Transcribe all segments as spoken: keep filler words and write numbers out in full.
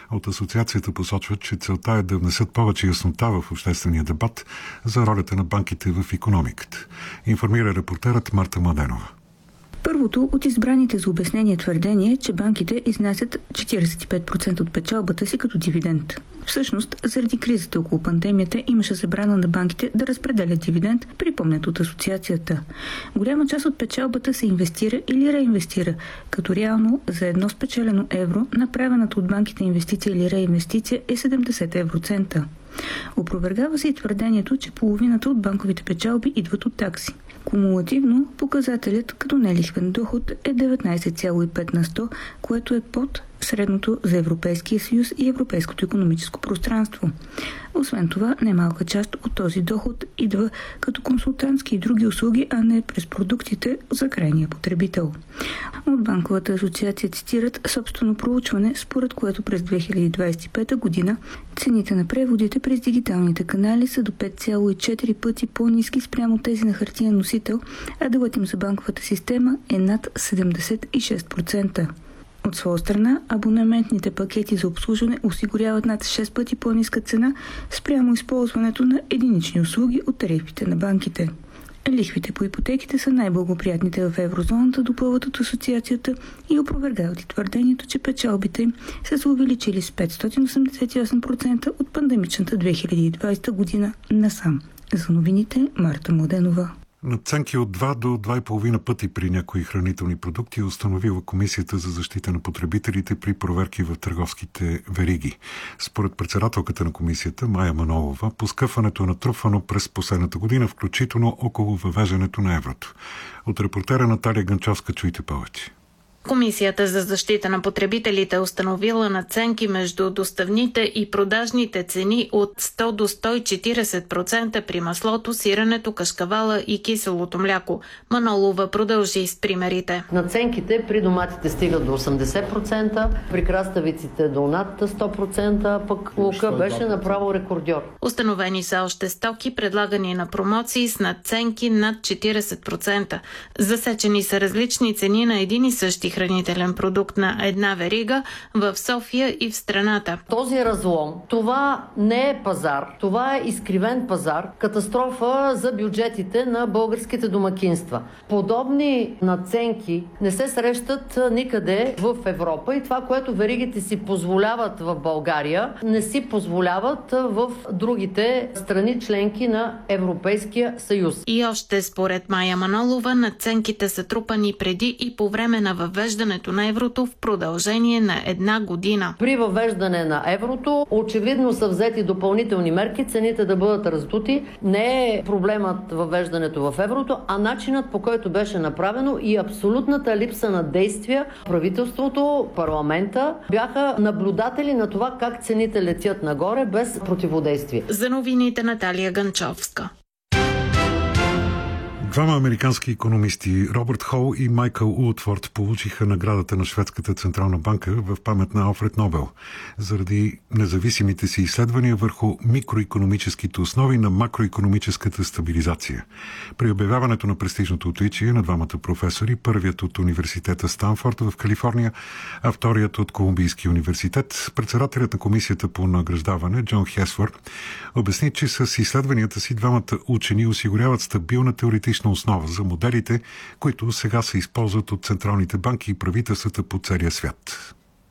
От асоциацията посочват, че целта е да внесат повече яснота в обществения дебат за ролята на банките в икономиката. Информира репортерът Марта Младенова. Първото от избраните за обяснение твърдение е, че банките изнасят четиридесет и пет процента от печалбата си като дивиденд. Всъщност, заради кризата около пандемията имаше забрана на банките да разпределят дивиденд, припомнят от асоциацията. Голяма част от печалбата се инвестира или реинвестира, като реално за едно спечелено евро направената от банките инвестиция или реинвестиция е седемдесет евроцента. Опровергава се и твърдението, че половината от банковите печалби идват от такси. Кумулативно показателят като нелихвен доход е деветнадесет цяло и пет на сто, което е под средното за Европейския съюз и Европейското икономическо пространство. Освен това, немалка част от този доход идва като консултантски и други услуги, а не през продуктите за крайния потребител. От Банковата асоциация цитират собствено проучване, според което през две хиляди двадесет и пета година цените на преводите през дигиталните канали са до пет цяло и четири пъти по-ниски спрямо тези на хартиен носител, а делът им за банковата система е над седемдесет и шест процента. От своя страна, абонаментните пакети за обслужване осигуряват над шест пъти по-ниска цена спрямо използването на единични услуги от тарифите на банките. Лихвите по ипотеките са най-благоприятните в еврозоната, допълват от асоциацията и опровергават и твърдението, че печалбите им са се увеличили с петстотин осемдесет и осем процента от пандемичната две хиляди и двадесета година насам. За новините Марта Младенова. Надценки от два до два и половина пъти при някои хранителни продукти е установила Комисията за защита на потребителите при проверки в търговските вериги. Според председателката на комисията Мая Манолова, поскъпването е натрупвано през последната година, включително около въвеждането на еврото. От репортера Наталия Ганчовска чуйте повече. Комисията за защита на потребителите е установила надценки между доставните и продажните цени от сто до сто и четиридесет процента при маслото, сиренето, кашкавала и киселото мляко. Манолова продължи с примерите. Надценките при доматите стигат до осемдесет процента, при краставиците до над сто процента, пък лука беше направо рекордьор. Установени са още стоки, предлагани на промоции с надценки над четиридесет процента. Засечени са различни цени на един и същи хранителен продукт на една верига в София и в страната. Този разлом, това не е пазар, това е изкривен пазар, катастрофа за бюджетите на българските домакинства. Подобни надценки не се срещат никъде в Европа и това, което веригите си позволяват в България, не си позволяват в другите страни членки на Европейския съюз. И още според Мая Манолова, надценките са трупани преди и по време на въвеждането на еврото в продължение на една година. При въвеждане на еврото очевидно са взети допълнителни мерки, цените да бъдат раздути. Не е проблемът въвеждането в еврото, а начинът, по който беше направено и абсолютната липса на действия. Правителството, парламента бяха наблюдатели на това как цените летят нагоре без противодействие. За новините Наталия Ганчовска. Двама американски икономисти, Робърт Хол и Майкъл Ултфорд, получиха наградата на Шведската централна банка в памет на Алфред Нобел заради независимите си изследвания върху микроикономическите основи на макроикономическата стабилизация. При обявяването на престижното отличие на двамата професори, първият от университета Станфорд в Калифорния, а вторият от Колумбийския университет, председателят на комисията по награждаване Джон Хесворд обясни, че с изследванията си двамата учени осигуряват стабилна теоретична основа за моделите, които сега се използват от централните банки и правителствата по целия свят.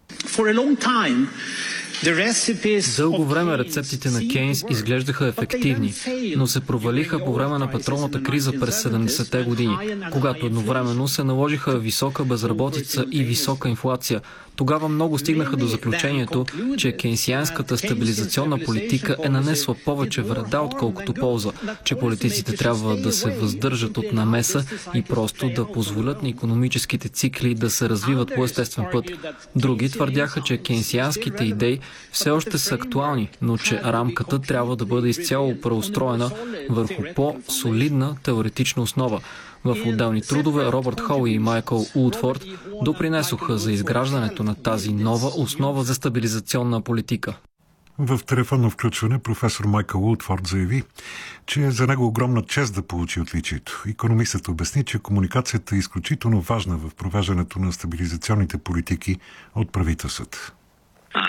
Дълго време рецептите на Кейнс изглеждаха ефективни, но се провалиха по време на петролната криза през седемдесетте години, когато едновременно се наложиха висока безработица и висока инфлация. Тогава много стигнаха до заключението, че кейнсианската стабилизационна политика е нанесла повече вреда, отколкото полза, че политиците трябва да се въздържат от намеса и просто да позволят на икономическите цикли да се развиват по естествен път. Други твърдяха, че кейнсианските идеи все още са актуални, но че рамката трябва да бъде изцяло преустроена върху по-солидна теоретична основа. В отделни трудове Робърт Хол и Майкъл Ултфорд допринесоха за изграждането на тази нова основа за стабилизационна политика. В телефонно включване професор Майкъл Ултфорд заяви, че е за него огромна чест да получи отличието. Икономистът обясни, че комуникацията е изключително важна в провеждането на стабилизационните политики от правителствата.